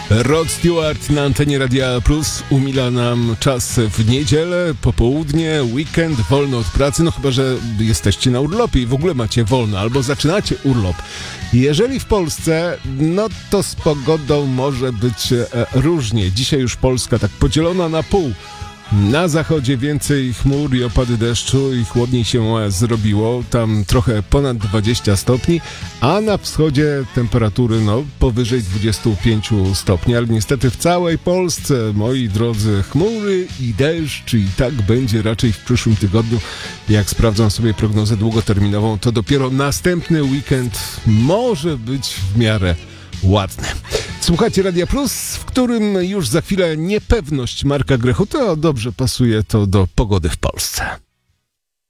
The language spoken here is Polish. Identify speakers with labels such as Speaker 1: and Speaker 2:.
Speaker 1: Rod Stewart na antenie Radia Plus umila nam czas w niedzielę, popołudnie, weekend, wolny od pracy, no chyba że jesteście na urlopie i w ogóle macie wolno, albo zaczynacie urlop. Jeżeli w Polsce, no to z pogodą może być różnie. Dzisiaj już Polska tak podzielona na pół. Na zachodzie więcej chmur i opady deszczu i chłodniej się zrobiło, tam trochę ponad 20 stopni, a na wschodzie temperatury powyżej 25 stopni, ale niestety w całej Polsce, moi drodzy, chmury i deszcz i tak będzie raczej w przyszłym tygodniu. Jak sprawdzam sobie prognozę długoterminową, to dopiero następny weekend może być w miarę ładny. Słuchajcie Radia Plus, w którym już za chwilę niepewność Marka Grechu, to dobrze pasuje to do pogody w Polsce.